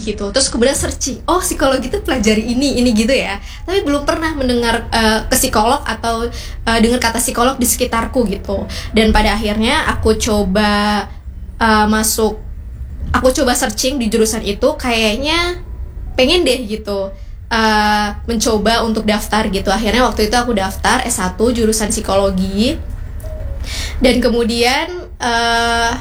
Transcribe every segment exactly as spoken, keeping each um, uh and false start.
gitu. Terus kemudian searching, oh psikologi itu pelajari ini, ini gitu ya. Tapi belum pernah mendengar uh, ke psikolog atau uh, dengar kata psikolog di sekitarku gitu. Dan pada akhirnya aku coba uh, masuk, aku coba searching di jurusan itu, kayaknya pengen deh gitu uh, mencoba untuk daftar gitu. Akhirnya waktu itu aku daftar S satu jurusan psikologi. Dan kemudian uh,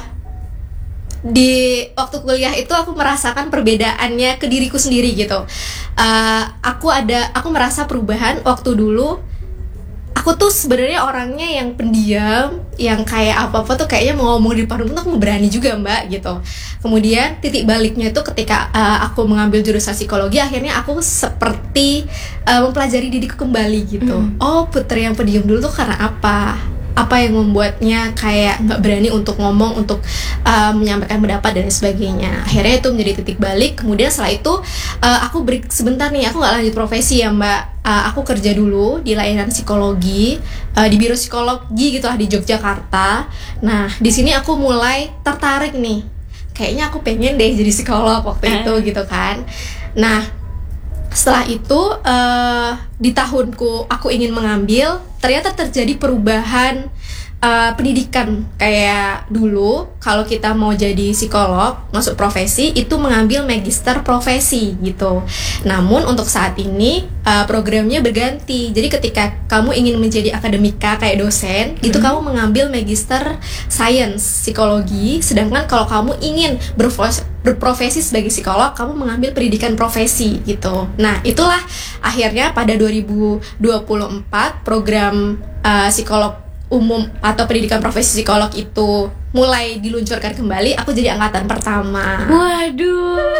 di waktu kuliah itu aku merasakan perbedaannya ke diriku sendiri gitu. Uh, aku ada, aku merasa perubahan waktu dulu. Aku tuh sebenarnya orangnya yang pendiam, yang kayak apa-apa tuh kayaknya mau ngomong di depan umum tuh aku berani juga mbak gitu. Kemudian titik baliknya itu ketika uh, aku mengambil jurusan psikologi, akhirnya aku seperti uh, mempelajari diriku kembali gitu. Mm. Oh Putri yang pendiam dulu tuh karena apa? Apa yang membuatnya kayak nggak berani untuk ngomong, untuk uh, menyampaikan pendapat dan sebagainya. Akhirnya itu menjadi titik balik. Kemudian setelah itu uh, aku break sebentar nih, aku nggak lanjut profesi ya mbak. Uh, aku kerja dulu di layanan psikologi, uh, di biro psikologi gitulah di Yogyakarta. Nah di sini aku mulai tertarik nih, kayaknya aku pengen deh jadi psikolog waktu itu gitu kan. Nah setelah itu uh, di tahunku aku ingin mengambil, ternyata terjadi perubahan uh, pendidikan. Kayak dulu kalau kita mau jadi psikolog, masuk profesi itu mengambil magister profesi gitu. Namun untuk saat ini uh, programnya berganti. Jadi ketika kamu ingin menjadi akademika kayak dosen, hmm. itu kamu mengambil magister science psikologi. Sedangkan kalau kamu ingin berfos berprofesi sebagai psikolog, kamu mengambil pendidikan profesi gitu. Nah itulah akhirnya pada dua ribu dua puluh empat program uh, psikolog umum atau pendidikan profesi psikolog itu mulai diluncurkan kembali. Aku jadi angkatan pertama. Waduh.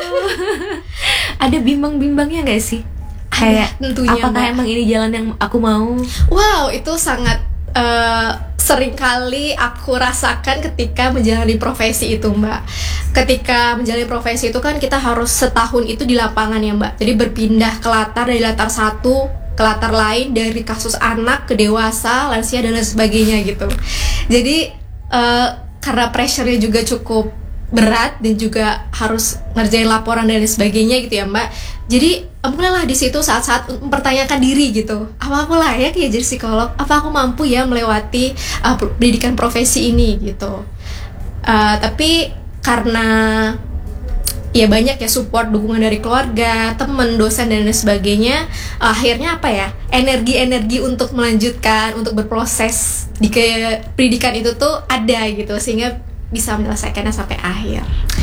Ada bimbang-bimbangnya gak sih? Kayak tentunya apakah mbak, emang ini jalan yang aku mau? Wow, itu sangat uh, sering kali aku rasakan ketika menjalani profesi itu mbak. Ketika menjalani profesi itu kan kita harus setahun itu di lapangan ya mbak. Jadi berpindah ke latar dari latar satu ke latar lain, dari kasus anak ke dewasa, lansia dan lain sebagainya gitu. Jadi uh, karena pressure-nya juga cukup berat dan juga harus ngerjain laporan dan lain sebagainya gitu ya mbak. Jadi mulailah di situ saat-saat mempertanyakan diri gitu, apa aku layak ya jadi psikolog? Apa aku mampu ya melewati uh, pendidikan profesi ini gitu? Uh, tapi karena ya banyak ya support, dukungan dari keluarga, teman, dosen dan lain sebagainya, uh, akhirnya apa ya, energi-energi untuk melanjutkan, untuk berproses di ke pendidikan itu tuh ada gitu, sehingga bisa menyelesaikannya sampai akhir.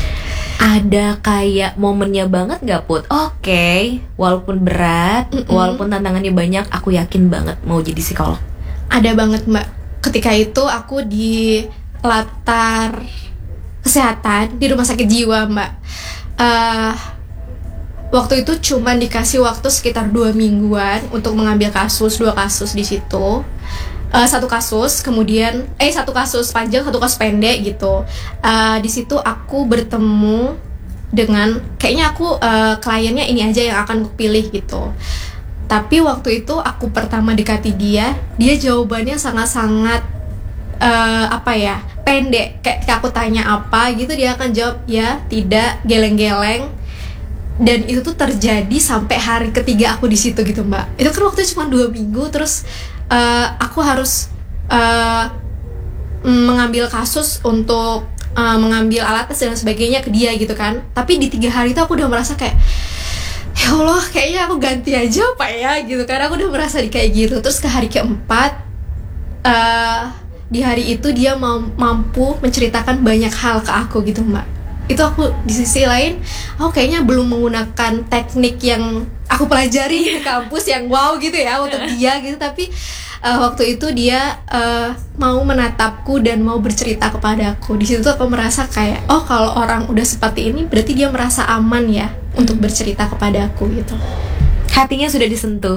Ada kayak momennya banget gak Put? Oke, okay, walaupun berat, Mm-mm. walaupun tantangannya banyak, aku yakin banget mau jadi psikolog. Ada banget mbak. Ketika itu aku di latar kesehatan di rumah sakit jiwa mbak. uh, Waktu itu cuma dikasih waktu sekitar dua mingguan untuk mengambil kasus, dua kasus di situ. Uh, satu kasus, kemudian eh satu kasus panjang, satu kasus pendek gitu. Uh, di situ aku bertemu dengan kayaknya aku uh, kliennya ini aja yang akan aku pilih gitu. Tapi waktu itu aku pertama dekati dia, dia jawabannya sangat-sangat uh, apa ya, pendek. Kayak aku tanya apa gitu, dia akan jawab ya, tidak, geleng-geleng. Dan itu tuh terjadi sampai hari ketiga aku di situ gitu mbak. Itu kan waktu cuma dua minggu, terus Uh, aku harus uh, mengambil kasus untuk uh, mengambil alat tes dan sebagainya ke dia gitu kan. Tapi di tiga hari itu aku udah merasa kayak, ya Allah kayaknya aku ganti aja apa ya gitu kan. Aku udah merasa di kayak gitu. Terus ke hari keempat, uh, di hari itu dia mampu menceritakan banyak hal ke aku gitu mbak. Itu aku di sisi lain, aku kayaknya belum menggunakan teknik yang aku pelajari di kampus yang wow gitu ya untuk dia gitu. Tapi uh, waktu itu dia uh, mau menatapku dan mau bercerita kepadaku. Di situ tuh aku merasa kayak, oh kalau orang udah seperti ini berarti dia merasa aman ya untuk bercerita kepadaku gitu. Hatinya sudah disentuh.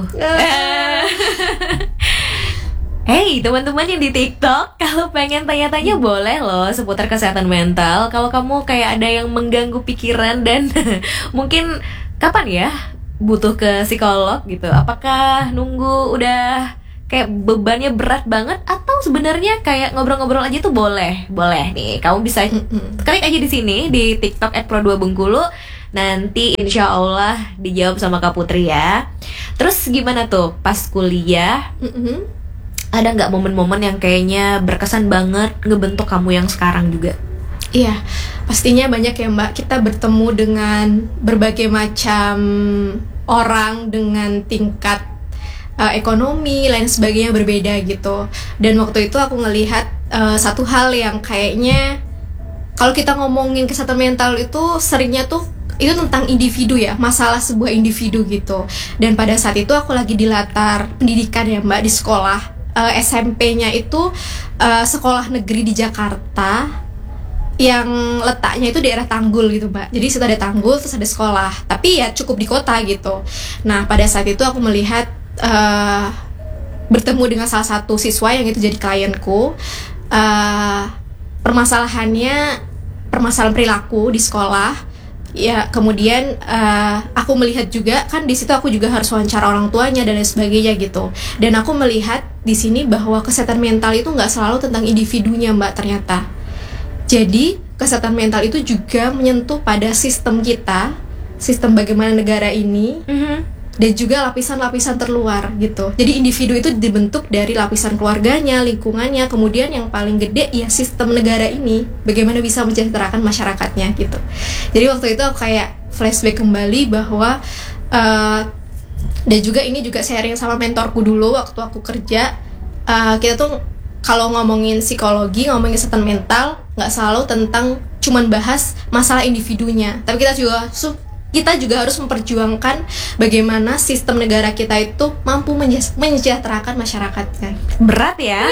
Hey teman-teman yang di TikTok, kalau pengen tanya-tanya boleh loh seputar kesehatan mental. Kalau kamu kayak ada yang mengganggu pikiran dan mungkin kapan ya butuh ke psikolog gitu. Apakah nunggu udah kayak bebannya berat banget, atau sebenarnya kayak ngobrol-ngobrol aja tuh boleh? Boleh nih, kamu bisa klik aja di sini di TikTok at pro dua Bengkulu. nanti insya Allah dijawab sama Kak Putri ya. Terus gimana tuh pas kuliah? Mm-mm. Ada nggak momen-momen yang kayaknya berkesan banget ngebentuk kamu yang sekarang juga? Iya, pastinya banyak ya Mbak. Kita bertemu dengan berbagai macam orang dengan tingkat uh, ekonomi lain sebagainya berbeda gitu. Dan waktu itu aku ngelihat uh, satu hal yang kayaknya kalau kita ngomongin kesehatan mental itu seringnya tuh itu tentang individu ya, masalah sebuah individu gitu. Dan pada saat itu aku lagi di latar pendidikan ya Mbak, di sekolah uh, S M P-nya itu uh, sekolah negeri di Jakarta yang letaknya itu daerah Tanggul gitu Mbak. Jadi situ ada Tanggul terus ada sekolah, tapi ya cukup di kota gitu. Nah pada saat itu aku melihat uh, bertemu dengan salah satu siswa yang itu jadi klienku. uh, Permasalahannya permasalahan perilaku di sekolah. Ya, kemudian uh, aku melihat juga kan di situ aku juga harus wawancara orang tuanya dan lain sebagainya gitu. Dan aku melihat di sini bahwa kesehatan mental itu nggak selalu tentang individunya Mbak ternyata. Jadi kesehatan mental itu juga menyentuh pada sistem kita, sistem bagaimana negara ini, mm-hmm. dan juga lapisan-lapisan terluar gitu. Jadi individu itu dibentuk dari lapisan keluarganya, lingkungannya, kemudian yang paling gede ya sistem negara ini, bagaimana bisa mensejahterakan masyarakatnya gitu. Jadi waktu itu aku kayak flashback kembali bahwa uh, dan juga ini juga sharing sama mentorku dulu waktu aku kerja. Uh, kita tuh kalau ngomongin psikologi, ngomongin kesehatan mental, nggak selalu tentang cuman bahas masalah individunya, tapi kita juga su- kita juga harus memperjuangkan bagaimana sistem negara kita itu mampu mensejahterakan masyarakatnya. Berat ya.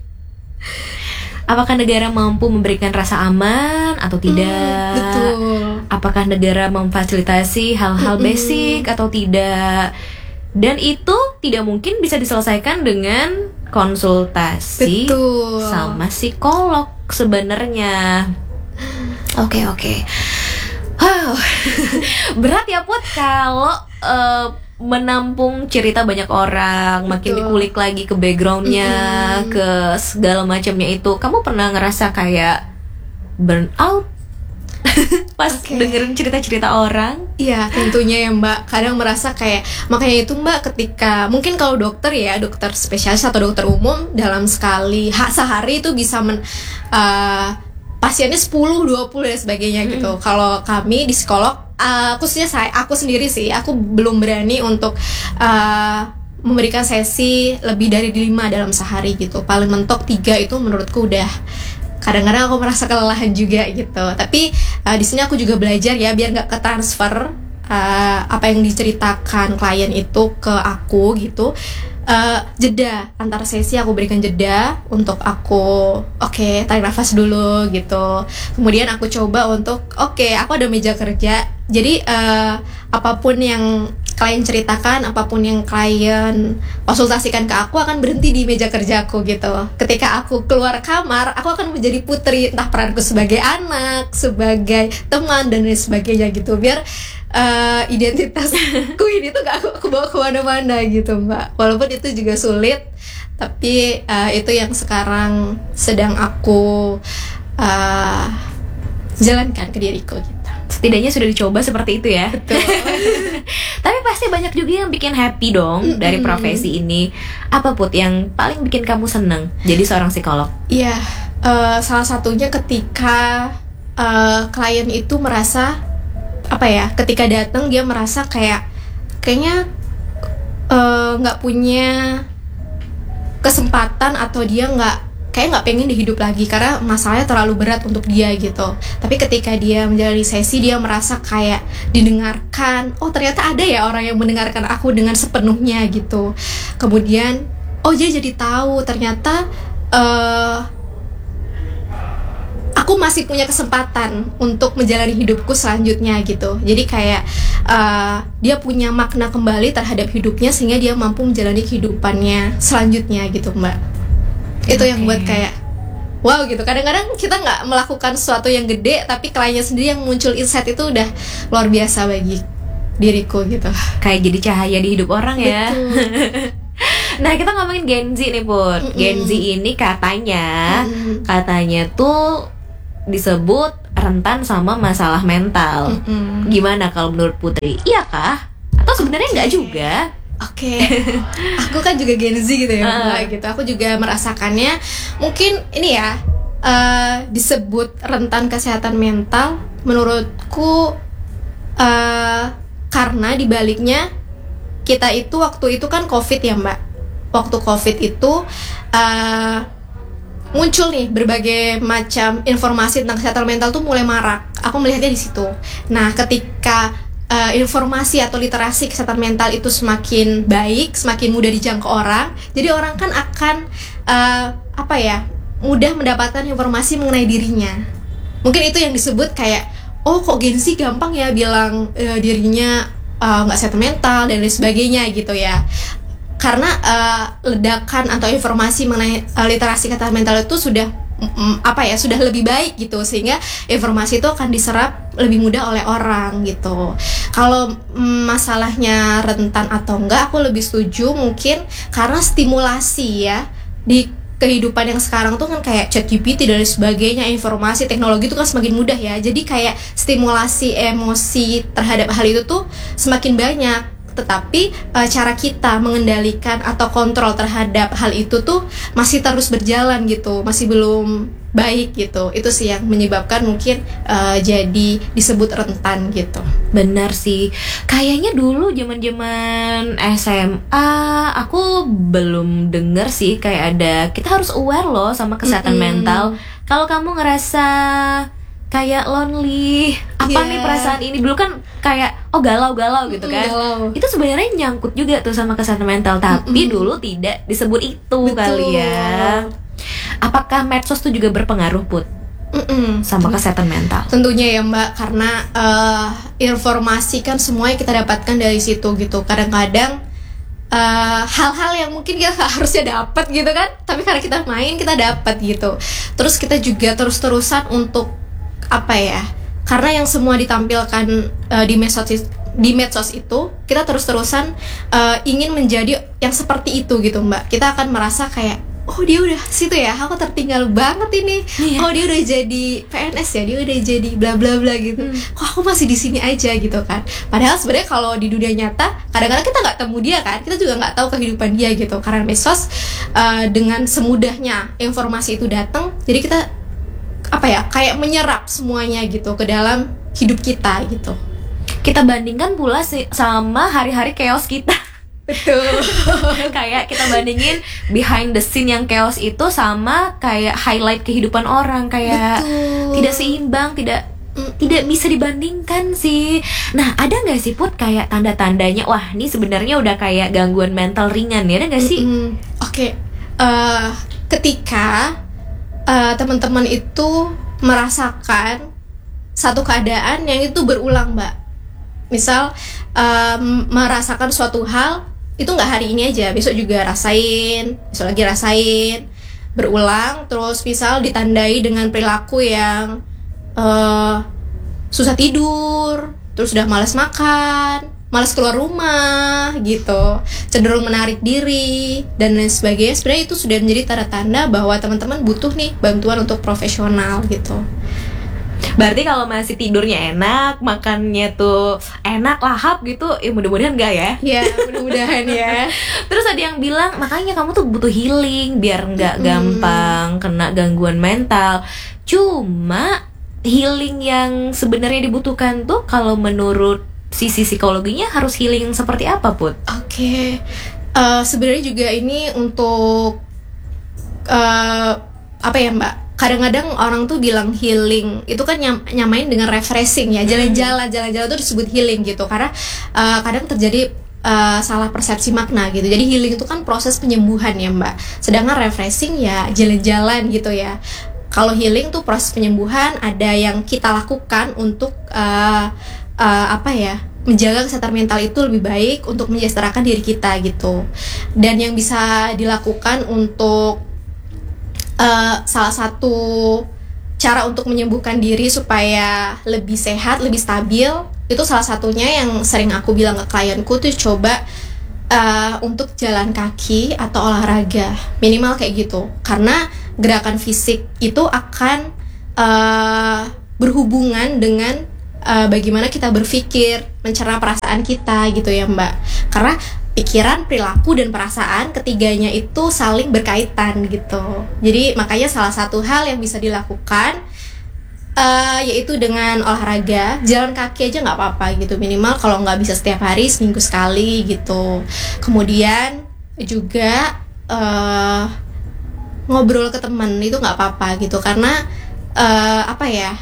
Apakah negara mampu memberikan rasa aman atau tidak? Hmm, betul. Apakah negara memfasilitasi hal-hal Mm-mm. basic atau tidak? Dan itu tidak mungkin bisa diselesaikan dengan konsultasi Betul. sama psikolog sebenarnya. Oke, oke. Wow. Berat ya Put kalau uh, menampung cerita banyak orang, makin Betul. dikulik lagi ke backgroundnya, mm-hmm. ke segala macamnya itu. Kamu pernah ngerasa kayak burn out pas Okay. dengerin cerita-cerita orang? Iya tentunya ya Mbak. Kadang merasa kayak, makanya itu Mbak ketika mungkin kalau dokter ya, dokter spesialis atau dokter umum dalam sekali ha, sehari itu bisa men, uh, pasiennya sepuluh, dua puluh dan sebagainya mm-hmm. gitu. Kalau kami di psikolog, uh, khususnya saya, aku sendiri sih, aku belum berani untuk uh, memberikan sesi lebih dari lima dalam sehari gitu. Paling mentok tiga itu menurutku udah. Kadang-kadang aku merasa kelelahan juga gitu. Tapi uh, di sini aku juga belajar ya biar nggak ketransfer uh, apa yang diceritakan klien itu ke aku gitu. Uh, jeda antar sesi aku berikan jeda untuk aku oke okay, tarik nafas dulu gitu. Kemudian aku coba untuk oke okay, aku ada meja kerja. Jadi uh, apapun yang klien ceritakan, apapun yang klien konsultasikan ke aku akan berhenti di meja kerjaku gitu. Ketika aku keluar kamar, aku akan menjadi Putri, entah peranku sebagai anak, sebagai teman dan lain sebagainya gitu. Biar uh, identitasku ini tuh gak aku, aku bawa kemana-mana gitu Mbak. Walaupun itu juga sulit, tapi uh, itu yang sekarang sedang aku uh, jalankan ke diriku gitu. Setidaknya sudah dicoba seperti itu ya. Betul. Tapi pasti banyak juga yang bikin happy dong mm-hmm. dari profesi ini. Apa Put yang paling bikin kamu seneng jadi seorang psikolog? Iya, uh, salah satunya ketika uh, klien itu merasa apa ya? Ketika datang dia merasa kayak kayaknya nggak uh, punya kesempatan atau dia nggak kayak nggak pengen dihidup lagi karena masalahnya terlalu berat untuk dia gitu. Tapi ketika dia menjalani sesi dia merasa kayak didengarkan. Oh ternyata ada ya orang yang mendengarkan aku dengan sepenuhnya gitu. Kemudian oh dia jadi tahu ternyata uh, aku masih punya kesempatan untuk menjalani hidupku selanjutnya gitu. Jadi kayak uh, dia punya makna kembali terhadap hidupnya sehingga dia mampu menjalani kehidupannya selanjutnya gitu Mbak. Itu okay. Yang buat kayak wow gitu. Kadang-kadang kita nggak melakukan sesuatu yang gede tapi kliennya sendiri yang muncul insight itu udah luar biasa bagi diriku gitu. Kayak jadi cahaya di hidup orang ya. Nah kita ngomongin Gen Z nih Put. Mm-mm. Gen Z ini katanya mm-mm. katanya tuh disebut rentan sama masalah mental. Mm-mm. Gimana kalau menurut Putri? Iya kah? Atau sebenarnya nggak juga? Oke, aku kan juga Gen Z gitu ya, Uh. Mbak, gitu. Aku juga merasakannya. Mungkin ini ya, uh, disebut rentan kesehatan mental. Menurutku, uh, karena dibaliknya kita itu waktu itu kan COVID ya, Mbak. Waktu COVID itu uh, muncul nih berbagai macam informasi tentang kesehatan mental tuh mulai marak. Aku melihatnya di situ. Nah, ketika uh, informasi atau literasi kesehatan mental itu semakin baik, semakin mudah dijangkau orang, jadi orang kan akan uh, apa ya, mudah mendapatkan informasi mengenai dirinya. Mungkin itu yang disebut kayak, oh kok Gen Z gampang ya bilang uh, dirinya nggak uh, sehat mental dan lain sebagainya gitu ya. Karena uh, ledakan atau informasi mengenai uh, literasi kesehatan mental itu sudah mm, apa ya sudah lebih baik gitu, sehingga informasi itu akan diserap lebih mudah oleh orang gitu. Kalau mm, masalahnya rentan atau enggak, aku lebih setuju mungkin karena stimulasi ya di kehidupan yang sekarang tuh kan kayak ChatGPT dan sebagainya, informasi teknologi itu kan semakin mudah ya. Jadi kayak stimulasi emosi terhadap hal itu tuh semakin banyak. Tetapi e, cara kita mengendalikan atau kontrol terhadap hal itu tuh masih terus berjalan gitu, masih belum baik gitu. Itu sih yang menyebabkan mungkin e, jadi disebut rentan gitu. Benar sih. Kayaknya dulu zaman-zaman S M A aku belum denger sih kayak ada kita harus aware loh sama kesehatan Mm-mm. mental. Kalau kamu ngerasa kayak lonely, apa Yeah. nih perasaan ini, dulu kan kayak oh galau-galau gitu kan. Galau. Itu sebenarnya nyangkut juga tuh sama kesehatan mental, tapi Mm-mm. dulu tidak disebut itu. Betul. Kali ya. Apakah medsos tuh juga berpengaruh Put Mm-mm. sama kesehatan mental? Tentunya ya Mbak, karena uh, informasi kan semuanya kita dapatkan dari situ gitu. Kadang-kadang uh, hal-hal yang mungkin kita gak harusnya dapat gitu kan, tapi karena kita main kita dapat gitu. Terus kita juga terus-terusan untuk apa ya? Karena yang semua ditampilkan uh, di medsos di medsos itu, kita terus-terusan uh, ingin menjadi yang seperti itu gitu Mbak. Kita akan merasa kayak, oh dia udah situ ya, aku tertinggal banget ini. Iya. Oh dia udah jadi P N S ya, dia udah jadi bla bla bla gitu. Hmm. Kok aku masih di sini aja gitu kan. Padahal sebenarnya kalau di dunia nyata, kadang-kadang kita nggak temu dia kan, kita juga nggak tahu kehidupan dia gitu. Karena medsos uh, dengan semudahnya informasi itu datang, jadi kita apa ya, kayak menyerap semuanya gitu ke dalam hidup kita gitu. Kita bandingkan pula sih sama hari-hari chaos kita. Betul. Kayak kita bandingin behind the scene yang chaos itu sama kayak highlight kehidupan orang, kayak Betul. tidak seimbang, tidak Mm. tidak bisa dibandingkan sih. Nah, ada nggak sih Put kayak tanda-tandanya, wah ini sebenarnya udah kayak gangguan mental ringan ya, ada nggak sih? Mm-mm. Oke, eh, ketika eh, teman-teman itu merasakan satu keadaan yang itu berulang, Mbak. Misal em, merasakan suatu hal itu nggak hari ini aja, besok juga rasain, besok lagi rasain, berulang. Terus misal ditandai dengan perilaku yang eh, susah tidur, terus udah malas makan, malas keluar rumah gitu, cenderung menarik diri dan lain sebagainya. Sebenarnya itu sudah menjadi tanda-tanda bahwa teman-teman butuh nih bantuan untuk profesional gitu. Berarti kalau masih tidurnya enak, makannya tuh enak, lahap gitu, ya mudah-mudahan enggak ya. Ya, mudah-mudahan ya. Terus ada yang bilang, makanya kamu tuh butuh healing biar nggak Mm-mm. gampang kena gangguan mental. Cuma healing yang sebenarnya dibutuhkan tuh kalau menurut sisi psikologinya harus healing seperti apa, Put? Oke, Eh, sebenarnya juga ini untuk eh, apa ya Mbak? Kadang-kadang orang tuh bilang healing itu kan nyam, nyamain dengan refreshing ya, jalan-jalan, jalan-jalan tuh disebut healing gitu, karena eh, kadang terjadi eh, salah persepsi makna gitu. Jadi healing itu kan proses penyembuhan ya Mbak, sedangkan refreshing ya jalan-jalan gitu ya. Kalau healing tuh proses penyembuhan, ada yang kita lakukan untuk uh, uh, apa ya, menjaga kesehatan mental itu lebih baik untuk mensejahterakan diri kita gitu. Dan yang bisa dilakukan untuk uh, salah satu cara untuk menyembuhkan diri supaya lebih sehat, lebih stabil, itu salah satunya yang sering aku bilang ke klienku tuh coba uh, untuk jalan kaki atau olahraga minimal kayak gitu, karena gerakan fisik itu akan uh, berhubungan dengan uh, bagaimana kita berpikir, mencerna perasaan kita gitu ya Mbak. Karena pikiran, perilaku, dan perasaan ketiganya itu saling berkaitan gitu. Jadi makanya salah satu hal yang bisa dilakukan uh, yaitu dengan olahraga, jalan kaki aja nggak apa-apa gitu, minimal kalau nggak bisa setiap hari, seminggu sekali gitu. Kemudian juga uh, ngobrol ke teman itu nggak apa-apa gitu, karena uh, apa ya,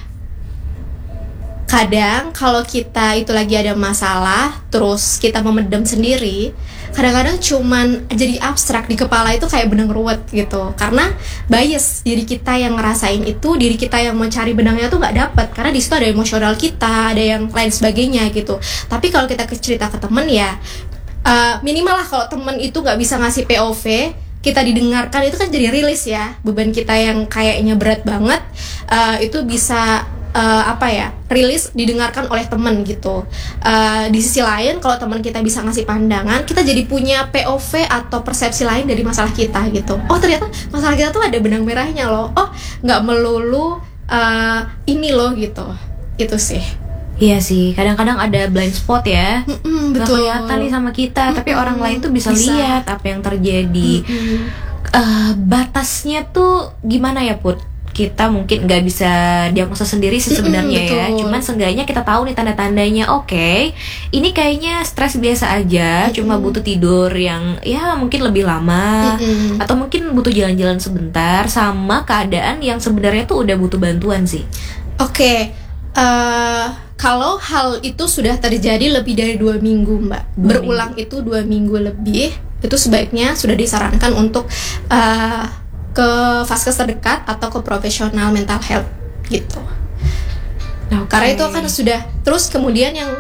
kadang kalau kita itu lagi ada masalah terus kita memendam sendiri, kadang-kadang cuman jadi abstrak di kepala itu kayak benang ruwet gitu, karena bias diri kita yang ngerasain itu, diri kita yang mencari benangnya tuh nggak dapet, karena di situ ada emosional kita, ada yang lain sebagainya gitu. Tapi kalau kita cerita ke temen ya uh, minimal lah, kalau temen itu nggak bisa ngasih P O V, kita didengarkan, itu kan jadi rilis ya, beban kita yang kayaknya berat banget uh, itu bisa uh, apa ya, rilis, didengarkan oleh teman gitu. Uh, di sisi lain kalau teman kita bisa ngasih pandangan, kita jadi punya P O V atau persepsi lain dari masalah kita gitu. Oh ternyata masalah kita tuh ada benang merahnya loh, oh nggak melulu uh, ini loh gitu. Itu sih. Iya sih, kadang-kadang ada blind spot ya, Mm-mm, nggak betul. kelihatan nih sama kita, Mm-mm, tapi orang lain tuh bisa, bisa. lihat apa yang terjadi. Uh, batasnya tuh gimana ya Put? Kita mungkin nggak bisa diagnosa sendiri sih sebenarnya Mm-mm, ya, betul. cuman seenggaknya kita tahu nih tanda-tandanya. Oke, okay, ini kayaknya stres biasa aja, Mm-mm. cuma butuh tidur yang ya mungkin lebih lama, Mm-mm. atau mungkin butuh jalan-jalan sebentar, sama keadaan yang sebenarnya tuh udah butuh bantuan sih. Oke, okay. uh, kalau hal itu sudah terjadi lebih dari dua minggu Mbak, Dua berulang itu dua minggu lebih, itu sebaiknya sudah disarankan untuk uh, ke vaskes terdekat atau ke profesional mental health gitu. Okay. Karena itu akan sudah, terus kemudian yang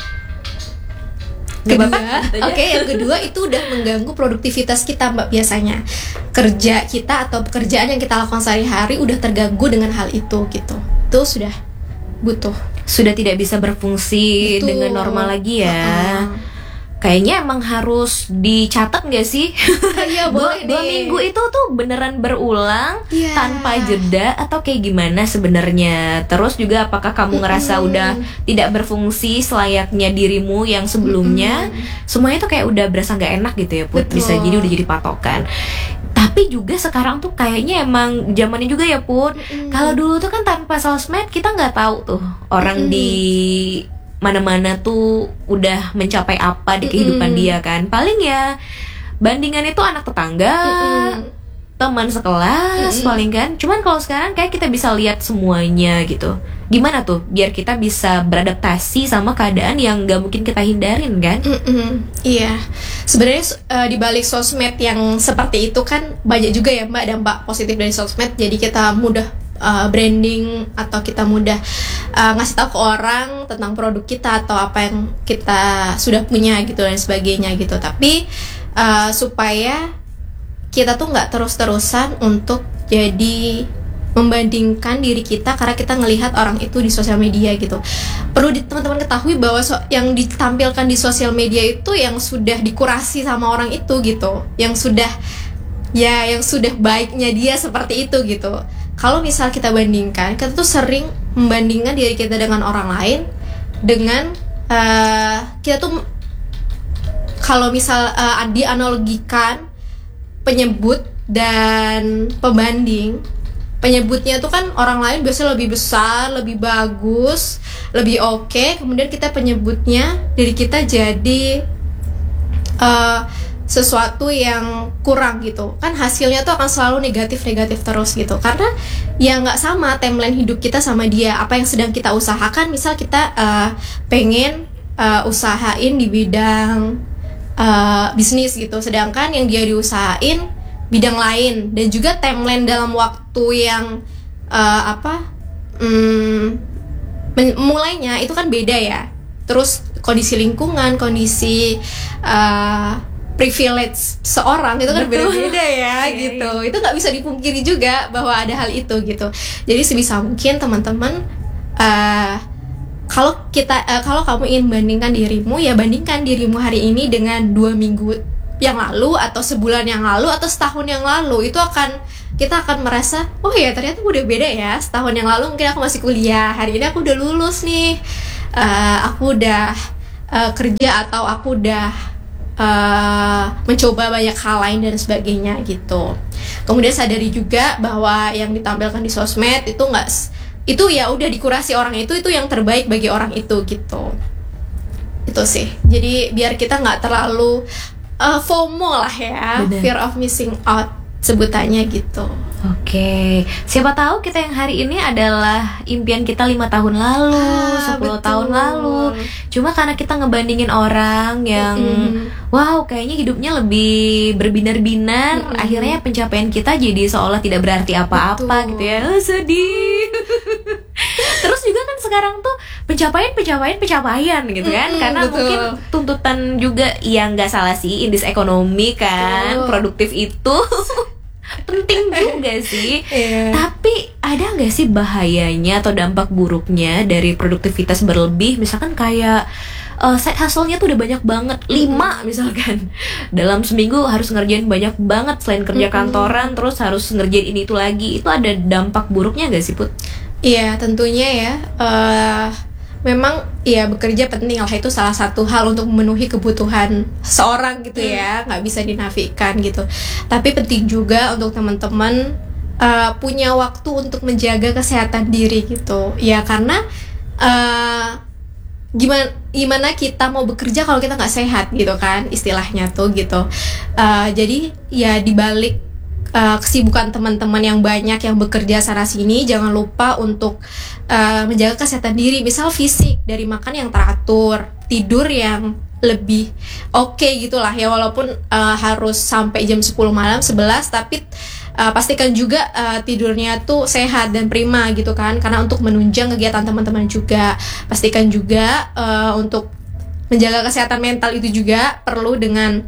Gak kedua, apa-apa, gitu aja. oke, yang kedua itu udah mengganggu produktivitas kita Mbak, biasanya kerja kita atau pekerjaan yang kita lakukan sehari-hari udah terganggu dengan hal itu gitu. Itu sudah butuh. Sudah tidak bisa berfungsi Betul. dengan normal lagi ya. Uh-uh. Kayaknya emang harus dicatat nggak sih? Iya, dua, boleh dua deh. minggu itu tuh beneran berulang Iya. tanpa jeda atau kayak gimana sebenarnya? Terus juga apakah kamu ngerasa Mm-mm. udah tidak berfungsi selayaknya dirimu yang sebelumnya? Mm-mm. Semuanya tuh kayak udah berasa nggak enak gitu ya Put. Betul. Bisa jadi udah jadi patokan. Tapi juga sekarang tuh kayaknya emang zamannya juga ya Put. Mm-mm. Kalau dulu tuh kan tanpa sosmed kita nggak tahu tuh orang Mm-mm. di mana-mana tuh udah mencapai apa di kehidupan Mm-mm. dia kan. Paling ya bandingan itu anak tetangga, Mm-mm. teman sekelas Mm-mm. paling kan. Cuman kalau sekarang kayak kita bisa lihat semuanya gitu. Gimana tuh biar kita bisa beradaptasi sama keadaan yang gak mungkin kita hindarin kan? Mm-mm. Iya, sebenarnya uh, di balik sosmed yang seperti itu kan banyak juga ya Mbak dampak positif dari sosmed. Jadi kita mudah uh, branding atau kita mudah uh, ngasih tahu ke orang tentang produk kita atau apa yang kita sudah punya gitu dan sebagainya gitu. Tapi uh, supaya kita tuh nggak terus-terusan untuk jadi membandingkan diri kita karena kita ngelihat orang itu di sosial media gitu. Perlu di, teman-teman ketahui bahwa so, yang ditampilkan di sosial media itu yang sudah dikurasi sama orang itu gitu, yang sudah ya yang sudah baiknya dia seperti itu gitu. Kalau misal kita bandingkan, kita tuh sering membandingkan diri kita dengan orang lain, dengan uh, kita tuh kalau misal uh, dianalogikan penyebut dan pembanding. Penyebutnya tuh kan orang lain biasanya lebih besar, lebih bagus, lebih oke. Okay. Kemudian kita penyebutnya diri kita jadi uh, sesuatu yang kurang gitu. Kan hasilnya tuh akan selalu negatif-negatif terus gitu. Karena ya nggak sama timeline hidup kita sama dia. Apa yang sedang kita usahakan, misal kita uh, pengen uh, usahain di bidang uh, bisnis gitu. Sedangkan yang dia diusahain bidang lain, dan juga timeline dalam waktu yang uh, apa um, mulainya itu kan beda ya. Terus kondisi lingkungan, kondisi uh, privilege seorang itu kan Betul. beda-beda ya gitu. Itu nggak bisa dipungkiri juga bahwa ada hal itu gitu. Jadi sebisa mungkin teman-teman uh, kalau kita uh, kalau kamu ingin bandingkan dirimu, ya bandingkan dirimu hari ini dengan dua minggu yang lalu atau sebulan yang lalu atau setahun yang lalu. Itu akan kita akan merasa, oh ya ternyata udah beda ya. Setahun yang lalu mungkin aku masih kuliah, hari ini aku udah lulus nih, uh, aku udah uh, kerja atau aku udah uh, mencoba banyak hal lain dan sebagainya gitu. Kemudian sadari juga bahwa yang ditampilkan di sosmed itu nggak, itu ya udah dikurasi orang itu, itu yang terbaik bagi orang itu gitu. Itu sih. Jadi biar kita nggak terlalu uh, FOMO lah ya, bener. Fear of missing out sebutannya gitu. Oke, siapa tahu kita yang hari ini adalah impian kita lima tahun lalu, ah, sepuluh tahun lalu. Cuma karena kita ngebandingin orang yang mm-hmm. wow, kayaknya hidupnya lebih berbinar-binar, mm-hmm. akhirnya pencapaian kita jadi seolah tidak berarti apa-apa. Betul. Gitu ya. Oh, sedih. Terus juga kan sekarang tuh pencapaian-pencapaian pencapaian gitu kan, mm-hmm, karena betul. Mungkin tuntutan juga yang nggak salah sih, indeks ekonomi kan, betul. Produktif itu penting juga sih. Yeah. Tapi ada nggak sih bahayanya atau dampak buruknya dari produktivitas berlebih? Misalkan kayak uh, side hustle-nya tuh udah banyak banget, lima misalkan dalam seminggu harus ngerjain banyak banget selain kerja kantoran, terus harus ngerjain ini itu lagi. Itu ada dampak buruknya nggak sih, Put? Iya, tentunya ya. Uh, memang ya bekerja penting lah, itu salah satu hal untuk memenuhi kebutuhan seorang gitu ya, nggak bisa dinafikan gitu. Tapi penting juga untuk teman-teman uh, punya waktu untuk menjaga kesehatan diri gitu ya, karena uh, gimana gimana kita mau bekerja kalau kita nggak sehat gitu kan, istilahnya tuh gitu. Uh, jadi ya dibalik Uh, kesibukan teman-teman yang banyak yang bekerja sana sini, jangan lupa untuk uh, menjaga kesehatan diri, misal fisik dari makan yang teratur, tidur yang lebih oke okay gitulah ya, walaupun uh, harus sampai jam sepuluh malam, sebelas, tapi uh, pastikan juga uh, tidurnya tuh sehat dan prima gitu kan, karena untuk menunjang kegiatan teman-teman juga. Pastikan juga uh, untuk menjaga kesehatan mental itu juga perlu dengan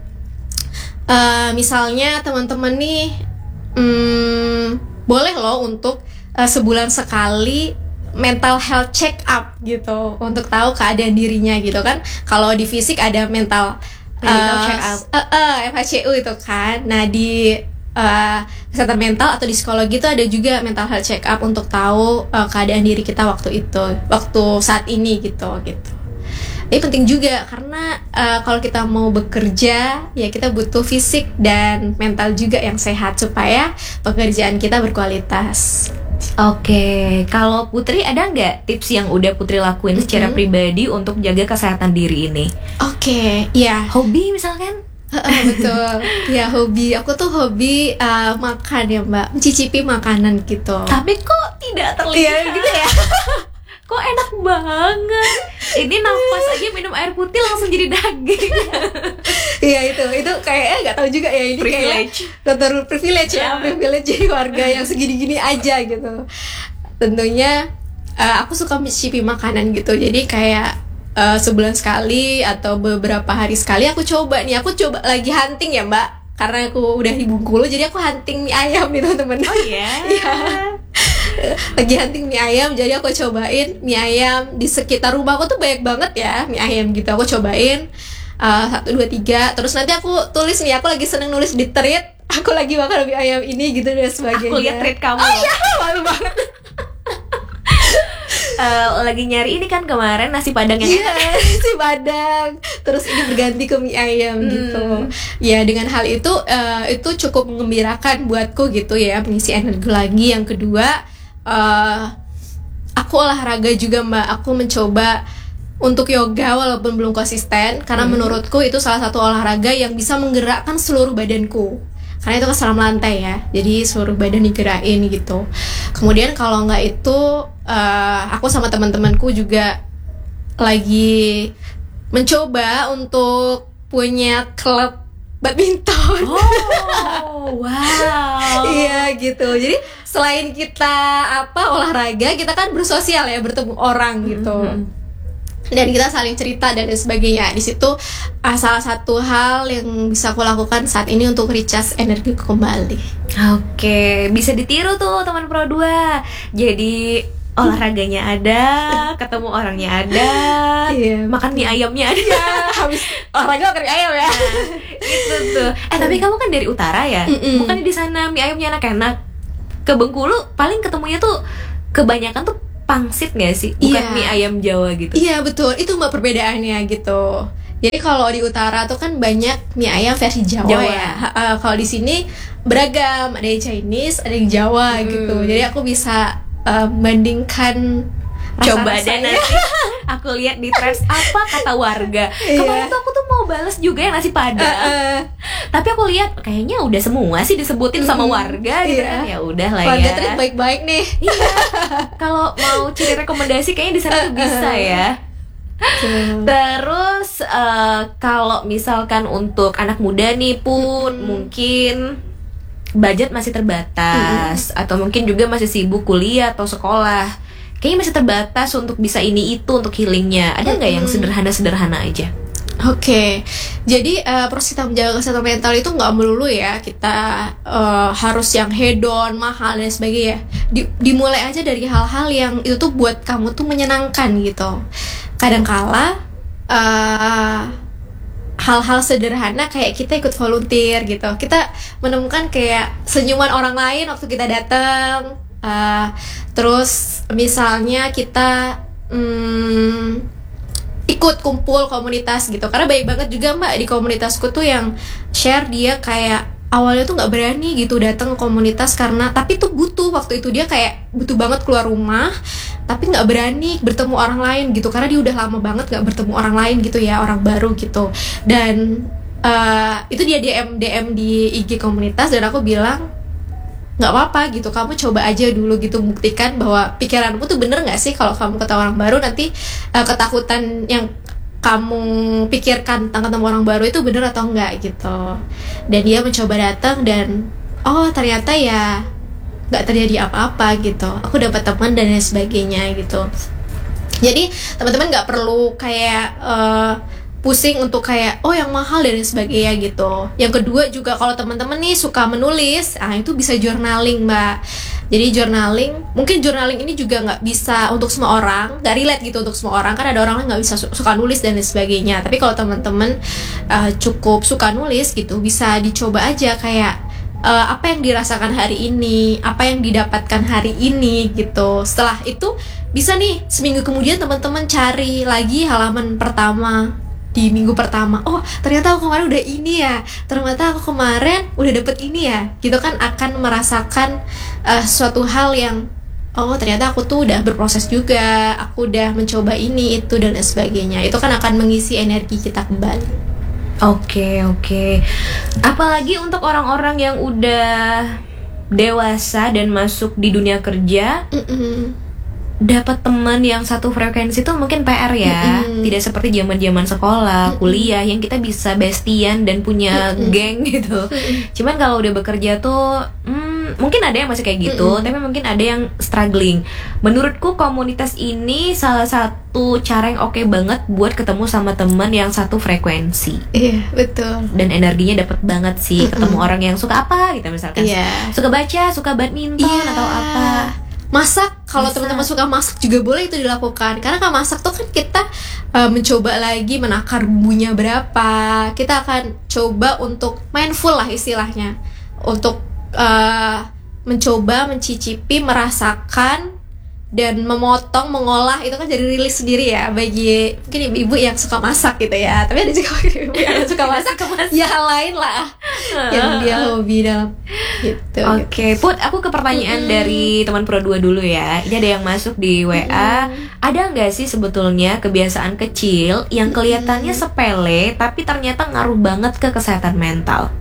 uh, misalnya teman-teman nih Hmm, boleh loh untuk uh, sebulan sekali mental health check up gitu, untuk tahu keadaan dirinya gitu kan. Kalau di fisik ada mental uh, check up, uh, uh, M H C U itu kan. Nah di uh, kesehatan mental atau di psikologi itu ada juga mental health check up untuk tahu uh, keadaan diri kita waktu itu, waktu saat ini gitu gitu. Ini penting juga karena uh, kalau kita mau bekerja ya kita butuh fisik dan mental juga yang sehat supaya pekerjaan kita berkualitas. Oke, kalau Putri ada nggak tips yang udah Putri lakuin mm-hmm. secara pribadi untuk jaga kesehatan diri ini? Oke, ya. Hobi misalkan? Uh, betul, ya hobi. Aku tuh hobi uh, makan ya Mbak, mencicipi makanan gitu. Tapi kok tidak terlihat ya, gitu ya? Kok enak banget. Ini nafas aja minum air putih langsung jadi daging. Iya itu, itu kayaknya nggak tahu juga ya, ini privilege. Kayak privilege ya, privilege jadi warga yang segini-gini aja gitu. Tentunya uh, aku suka mencicipi makanan gitu. Jadi kayak uh, sebulan sekali atau beberapa hari sekali aku coba nih. Aku coba lagi hunting ya Mbak, karena aku udah di Bengkulu, jadi aku hunting mie ayam nih teman-teman. Oh iya. Yeah. Lagi hunting mie ayam, jadi aku cobain mie ayam di sekitar rumah aku tuh banyak banget ya mie ayam gitu. Aku cobain uh, satu dua tiga, terus nanti aku tulis nih, aku lagi seneng nulis di tweet, aku lagi makan mie ayam ini gitu dan sebagainya. Aku lihat tweet kamu. Oh iya, malu banget. Uh, lagi nyari ini kan kemarin nasi padang yang yeah, enak. Nasi padang. Terus ini berganti ke mie ayam hmm. gitu. Ya dengan hal itu uh, itu cukup mengembirakan buatku gitu ya, mengisi energi lagi. Yang kedua, uh, aku olahraga juga Mbak. Aku mencoba untuk yoga walaupun belum konsisten, karena hmm. menurutku itu salah satu olahraga yang bisa menggerakkan seluruh badanku. Karena itu keselam lantai ya, jadi seluruh badan digerakin gitu. Kemudian kalau nggak itu, uh, aku sama teman-temanku juga lagi mencoba untuk punya klub badminton. Oh, wow. Iya gitu. Jadi selain kita apa olahraga, kita kan bersosial ya, bertemu orang gitu. Mm-hmm. Dan kita saling cerita dan sebagainya. Di situ uh, salah satu hal yang bisa aku lakukan saat ini untuk recharge energi kembali. Oke, bisa ditiru tuh teman Pro dua. Jadi olahraganya ada, ketemu orangnya ada, iya, makan mie ayamnya ada. Ya, habis olahraga makan mie ayam ya. Nah, itu tuh. Eh tapi kamu kan dari utara ya? Mm-mm. Bukan di sana mie ayamnya enak-enak? ke Bengkulu paling ketemunya tuh kebanyakan tuh pangsit nggak sih, bukan Iya. mie ayam Jawa gitu. Iya betul, itu mbak perbedaannya gitu. Jadi kalau di utara tuh kan banyak mie ayam versi Jawa, Jawa. ya. Uh, kalau di sini beragam, ada yang Chinese, ada yang Jawa Hmm. gitu. Jadi aku bisa uh, bandingkan Coba deh rasa-rasanya. nanti aku lihat di threads apa kata warga. Iya. Kemarin tuh aku tuh mau bales juga yang nasi padang. Uh, Tapi aku lihat kayaknya udah semua sih disebutin sama Mm, warga gitu iya. kan. Ya udah lah warga ya. trip baik-baik nih. Iya. Kalau mau cari rekomendasi kayaknya di sana tuh bisa ya. Terus eh, kalau misalkan untuk anak muda nih Put, Mm-mm. mungkin budget masih terbatas atau mungkin juga masih sibuk kuliah atau sekolah. Kayaknya masih terbatas untuk bisa ini itu untuk healingnya. Ada nggak yang Mm-mm. sederhana-sederhana aja? Oke, jadi uh, proses kita menjaga kesehatan mental itu nggak melulu ya kita uh, harus yang hedon, mahal dan sebagainya. Di- dimulai aja dari hal-hal yang itu tuh buat kamu tuh menyenangkan gitu. Kadangkala uh, hal-hal sederhana kayak kita ikut volunteer gitu, kita menemukan kayak senyuman orang lain waktu kita datang. Uh, terus misalnya kita hmm, ikut kumpul komunitas gitu, karena banyak banget juga mbak di komunitasku tuh yang share dia kayak awalnya tuh nggak berani gitu datang ke komunitas karena tapi tuh butuh waktu itu dia kayak butuh banget keluar rumah tapi nggak berani bertemu orang lain gitu karena dia udah lama banget nggak bertemu orang lain gitu ya, orang baru gitu. Dan eh, itu dia D M D M di I G komunitas dan aku bilang nggak apa-apa gitu, kamu coba aja dulu gitu, buktikan bahwa pikiranmu tuh bener nggak sih kalau kamu ketemu orang baru nanti uh, ketakutan yang kamu pikirkan tentang ketemu orang baru itu bener atau enggak gitu. Dan dia mencoba datang dan oh ternyata ya nggak terjadi apa-apa gitu, aku dapat teman dan lain sebagainya gitu. Jadi teman-teman nggak perlu kayak uh, pusing untuk kayak oh yang mahal dan lain sebagainya gitu. Yang kedua juga kalau teman-teman nih suka menulis, ah itu bisa journaling mbak. Jadi journaling, mungkin journaling ini juga nggak bisa untuk semua orang, nggak relate gitu untuk semua orang, kan ada orang yang nggak bisa su- suka nulis dan lain sebagainya. Tapi kalau teman-teman uh, cukup suka nulis gitu, bisa dicoba aja kayak uh, apa yang dirasakan hari ini, apa yang didapatkan hari ini gitu. Setelah itu bisa nih seminggu kemudian teman-teman cari lagi halaman pertama di minggu pertama, oh ternyata aku kemarin udah ini ya, ternyata aku kemarin udah dapet ini ya, gitu kan akan merasakan uh, suatu hal yang oh ternyata aku tuh udah berproses juga, aku udah mencoba ini itu dan lain sebagainya. Itu kan akan mengisi energi kita kembali. Oke oke. Apalagi untuk orang-orang yang udah dewasa dan masuk di dunia kerja, Mm-mm. dapat teman yang satu frekuensi tuh mungkin P R ya. Mm-mm. Tidak seperti zaman-zaman sekolah, Mm-mm. kuliah yang kita bisa bestian dan punya Mm-mm. geng gitu. Cuman kalau udah bekerja tuh hmm, mungkin ada yang masih kayak gitu, Mm-mm. tapi mungkin ada yang struggling. Menurutku komunitas ini salah satu cara yang oke banget buat ketemu sama teman yang satu frekuensi. Iya betul. Dan energinya dapat banget sih. Mm-mm. Ketemu orang yang suka apa gitu misalkan. Iya. Suka baca, suka badminton Iya. atau apa. Masak, kalau Masak. teman-teman suka masak juga boleh itu dilakukan. Karena kan masak tuh kan kita uh, mencoba lagi menakar bumbunya berapa. Kita akan coba untuk mindful lah istilahnya, untuk uh, mencoba mencicipi, merasakan dan memotong, mengolah. Itu kan jadi rilis sendiri ya bagi mungkin ibu-ibu yang suka masak gitu ya. Tapi ada juga ibu yang suka masak, ya hal lain lah yang dia hobi dalam gitu. Oke, Put, aku ke pertanyaan Mm-mm. dari teman Pro dua dulu ya. Ini ada yang masuk di W A. Mm-mm. Ada nggak sih sebetulnya kebiasaan kecil yang kelihatannya sepele tapi ternyata ngaruh banget ke kesehatan mental?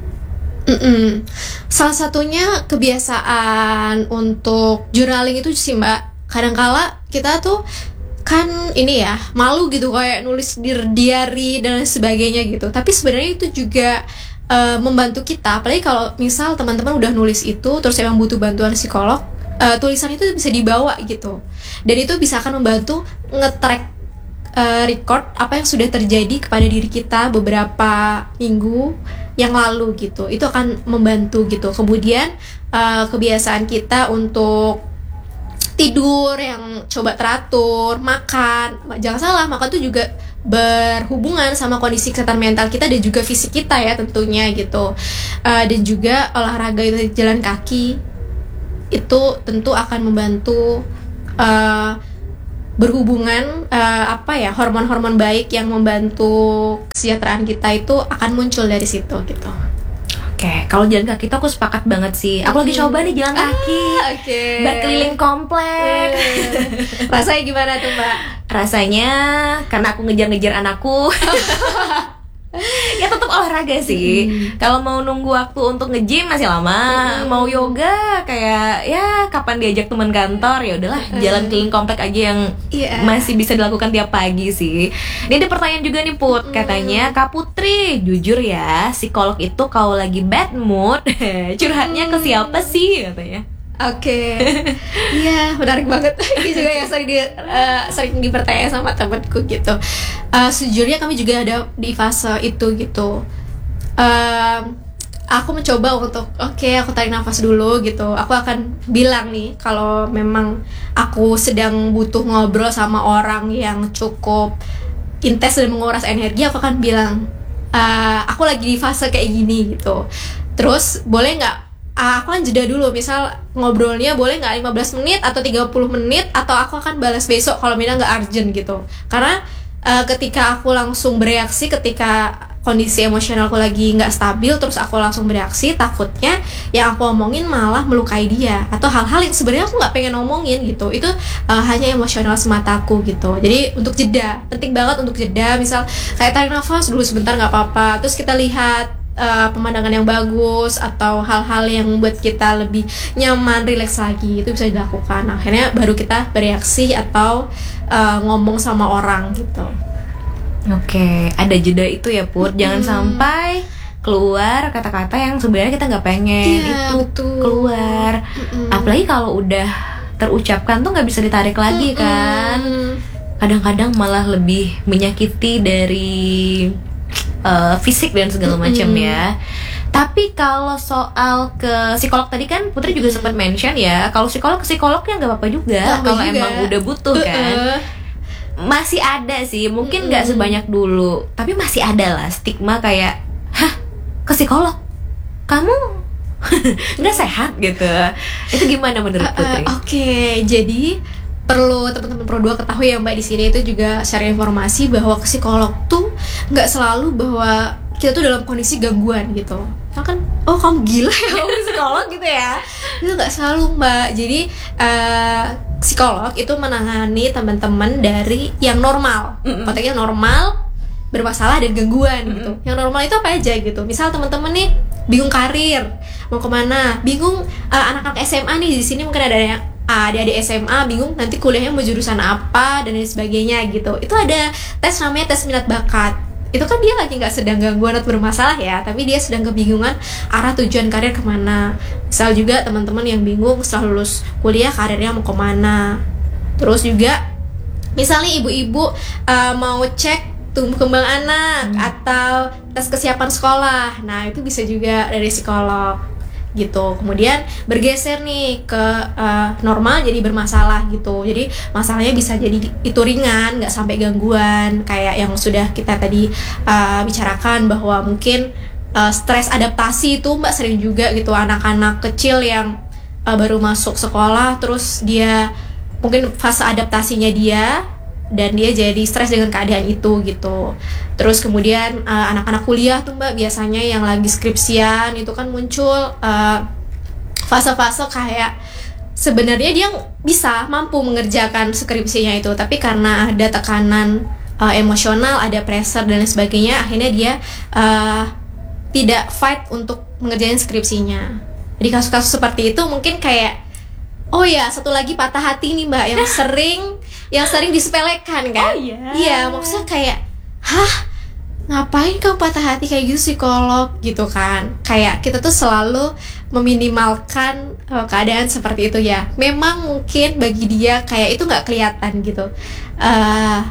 Mm-mm. Salah satunya kebiasaan untuk journaling itu sih mbak. Kadangkala kita tuh kan ini ya malu gitu kayak nulis di diary dan lain sebagainya gitu. Tapi sebenarnya itu juga uh, membantu kita. Apalagi kalau misal teman-teman udah nulis itu terus emang butuh bantuan psikolog, uh, tulisan itu bisa dibawa gitu. Dan itu bisa akan membantu nge-track uh, record apa yang sudah terjadi kepada diri kita beberapa minggu yang lalu gitu. Itu akan membantu gitu. Kemudian uh, kebiasaan kita untuk tidur yang coba teratur, makan, jangan salah, makan tuh juga berhubungan sama kondisi kesehatan mental kita dan juga fisik kita ya tentunya gitu. Uh, dan juga olahraga itu jalan kaki itu tentu akan membantu uh, berhubungan uh, apa ya hormon-hormon baik yang membantu kesejahteraan kita itu akan muncul dari situ gitu. Oke, kalau jalan kaki tuh aku sepakat banget sih. Aku lagi coba nih jalan kaki, ah, okay. berkeliling komplek. Rasanya gimana tuh Mbak? Rasanya karena aku ngejar-ngejar anakku. Ya tetap olahraga sih. Hmm. Kalau mau nunggu waktu untuk nge-gym masih lama. Hmm. Mau yoga kayak ya kapan diajak teman kantor, ya udahlah hmm. jalan keliling komplek aja yang yeah. masih bisa dilakukan tiap pagi sih. Ini ada pertanyaan juga nih Put, katanya hmm. Kak Putri, jujur ya, psikolog itu kalau lagi bad mood curhatnya ke siapa sih katanya? Oke, iya menarik banget. Ini juga yang sering di, uh, sering dipertanya sama temanku gitu. Uh, sejujurnya kami juga ada di fase itu gitu. Uh, aku mencoba untuk oke okay, aku tarik nafas dulu gitu. Aku akan bilang nih kalau memang aku sedang butuh ngobrol sama orang yang cukup intens dan menguras energi, aku akan bilang uh, aku lagi di fase kayak gini gitu. Terus boleh nggak? Aku kan jeda dulu, misal ngobrolnya boleh nggak lima belas menit atau tiga puluh menit, atau aku akan balas besok kalau memang nggak urgent gitu. Karena uh, ketika aku langsung bereaksi, ketika kondisi emosionalku lagi nggak stabil, terus aku langsung bereaksi, takutnya yang aku omongin malah melukai dia, atau hal-hal yang sebenarnya aku nggak pengen omongin gitu. Itu uh, hanya emosional semataku gitu. Jadi untuk jeda, penting banget untuk jeda. Misal kayak tarik nafas dulu sebentar nggak apa-apa, terus kita lihat Uh, pemandangan yang bagus atau hal-hal yang membuat kita lebih nyaman, rileks lagi, itu bisa dilakukan. Akhirnya baru kita bereaksi atau uh, ngomong sama orang gitu. Oke, ada jeda itu ya Put. Jangan hmm. sampai keluar kata-kata yang sebenarnya kita nggak pengen ya, itu betul. keluar. Hmm. Apalagi kalau udah terucapkan tuh nggak bisa ditarik lagi hmm. kan. Kadang-kadang malah lebih menyakiti dari Uh, fisik dan segala macam mm-hmm. ya. Tapi kalau soal ke psikolog tadi kan Putri juga sempat mention ya, kalau psikolog psikolognya nggak apa-apa juga kalau emang udah butuh kan. Masih ada sih, mungkin nggak mm-hmm. sebanyak dulu, tapi masih ada lah stigma kayak, hah ke psikolog, kamu nggak sehat gitu. Itu gimana menurut Putri? Uh, uh, Oke, okay. Jadi perlu teman-teman Pro dua ketahui ya Mbak, di sini itu juga share informasi bahwa ke psikolog tuh nggak selalu bahwa kita tuh dalam kondisi gangguan gitu. Nah kan, oh kamu gila ya kamu psikolog gitu ya. Itu nggak selalu Mbak. Jadi uh, psikolog itu menangani teman-teman dari yang normal, mm-hmm. konteksnya normal, bermasalah dan gangguan mm-hmm. gitu. Yang normal itu apa aja gitu. Misal teman-teman nih bingung karir, mau kemana, bingung uh, anak-anak S M A nih di sini mungkin ada yang adik-adik S M A bingung nanti kuliahnya mau jurusan apa dan lain sebagainya gitu. Itu ada tes namanya tes minat bakat. Itu kan dia lagi nggak sedang gangguan atau bermasalah ya, tapi dia sedang kebingungan arah tujuan karir kemana. Misal juga teman-teman yang bingung setelah lulus kuliah karirnya mau kemana. Terus juga misalnya ibu-ibu uh, mau cek tumbuh kembang anak hmm. atau tes kesiapan sekolah. Nah itu bisa juga dari psikolog gitu. Kemudian bergeser nih ke uh, normal jadi bermasalah gitu. Jadi masalahnya bisa jadi itu ringan, nggak sampai gangguan kayak yang sudah kita tadi uh, bicarakan, bahwa mungkin uh, stres adaptasi itu Mbak sering juga gitu, anak-anak kecil yang uh, baru masuk sekolah terus dia mungkin fase adaptasinya dia dan dia jadi stres dengan keadaan itu gitu. Terus kemudian uh, anak-anak kuliah tuh Mbak biasanya yang lagi skripsian itu kan muncul uh, fase-fase kayak sebenarnya dia bisa mampu mengerjakan skripsinya itu, tapi karena ada tekanan uh, emosional, ada pressure dan lain sebagainya, akhirnya dia uh, tidak fight untuk mengerjakan skripsinya. Di kasus-kasus seperti itu mungkin kayak, oh ya satu lagi patah hati nih Mbak yang sering yang sering disepelekan kan. Oh iya. Iya, maksudnya kayak, hah, ngapain kamu patah hati kayak gitu psikolog gitu kan. Kayak kita tuh selalu meminimalkan uh, keadaan seperti itu ya. Memang mungkin bagi dia kayak itu nggak kelihatan gitu. Uh,